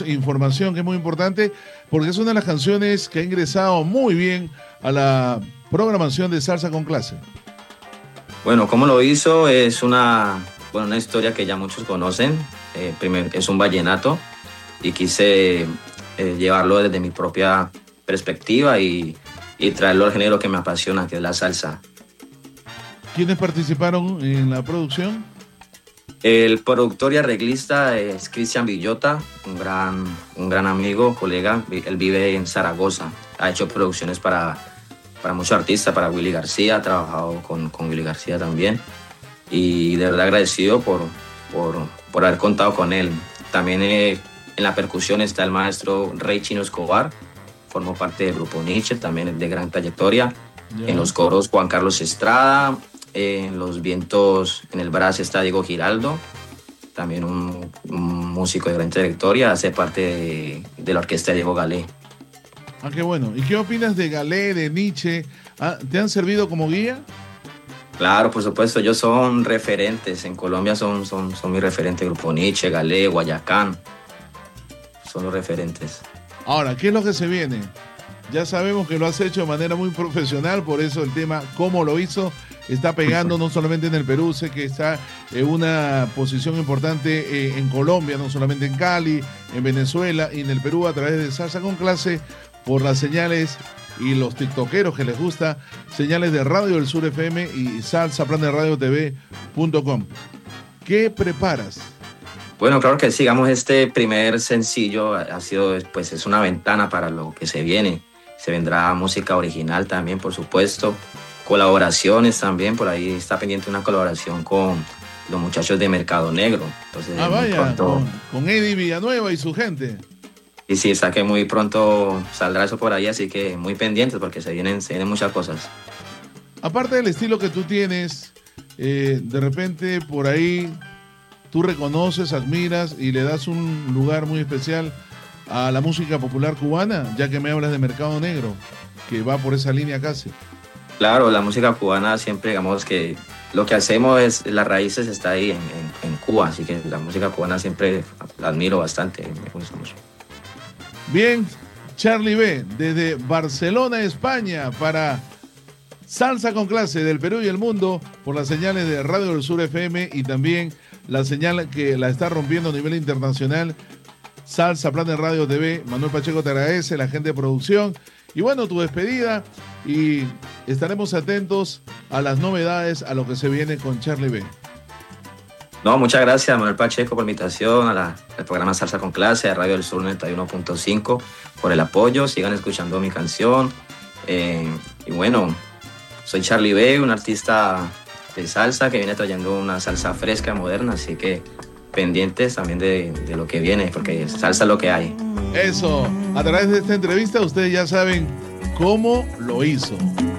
información que es muy importante porque es una de las canciones que ha ingresado muy bien a la programación de Salsa con Clase. Bueno, ¿cómo lo hizo? Es una historia que ya muchos conocen. Primero, es un vallenato y quise llevarlo desde mi propia perspectiva y traerlo al género que me apasiona, que es la salsa. ¿Quiénes participaron en la producción? El productor y arreglista es Cristian Villota, un gran amigo, colega. Él vive en Zaragoza. Ha hecho producciones para muchos artistas, para Willy García, ha trabajado con Willy García también. Y de verdad agradecido por haber contado con él. También en la percusión está el maestro Rey Chino Escobar, formó parte del grupo Nietzsche, también de gran trayectoria. Yeah. En los coros Juan Carlos Estrada, en los vientos, en el brass está Diego Giraldo, también un músico de gran trayectoria, hace parte de la orquesta de Diego Galé. Ah, qué bueno. ¿Y qué opinas de Galé, de Nietzsche? ¿Te han servido como guía? Claro, por supuesto, ellos son referentes. En Colombia son mis referentes, Grupo Nietzsche, Galé, Guayacán. Son los referentes. Ahora, ¿qué es lo que se viene? Ya sabemos que lo has hecho de manera muy profesional, por eso el tema cómo lo hizo está pegando no solamente en el Perú, sé que está en una posición importante en Colombia, no solamente en Cali, en Venezuela y en el Perú a través de Salsa con Clase por las señales y los tiktokeros que les gusta, señales de Radio del Sur FM y salsaplanderadiotv.com. ¿Qué preparas? Bueno, claro que sigamos este primer sencillo, ha sido, pues es una ventana para lo que se viene. Se vendrá música original también, por supuesto, colaboraciones también, por ahí está pendiente una colaboración con los muchachos de Mercado Negro. Entonces, vaya, pronto, con Eddie Villanueva y su gente. Y sí, está que muy pronto saldrá eso por ahí, así que muy pendientes porque se vienen muchas cosas. Aparte del estilo que tú tienes, de repente por ahí tú reconoces, admiras y le das un lugar muy especial a la música popular cubana, ya que me hablas de Mercado Negro, que va por esa línea casi. Claro, la música cubana siempre, digamos que lo que hacemos es, las raíces está ahí en Cuba, así que la música cubana siempre la admiro bastante, me gusta mucho. Bien, Charlie B, desde Barcelona, España, para Salsa con Clase del Perú y el mundo, por las señales de Radio del Sur FM y también la señal que la está rompiendo a nivel internacional, Salsa Plan de Radio TV. Manuel Pacheco te agradece, la gente de producción. Y bueno, tu despedida y estaremos atentos a las novedades, a lo que se viene con Charlie B. No, muchas gracias Manuel Pacheco por la invitación al programa Salsa con Clase, a Radio del Sur 91.5, por el apoyo, sigan escuchando mi canción. Y bueno, soy Charlie B, un artista de salsa que viene trayendo una salsa fresca, moderna, así que pendientes también de lo que viene, porque salsa es lo que hay. Eso, a través de esta entrevista ustedes ya saben cómo lo hizo.